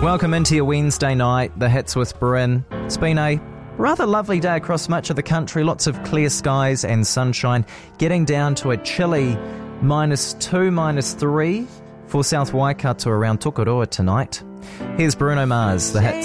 Welcome into your Wednesday night, the Hits with Bryn. It's been a rather lovely day across much of the country, lots of clear skies and sunshine, getting down to a chilly -2, -3 for South Waikato around Tokoroa tonight. Here's Bruno Mars, the Hits.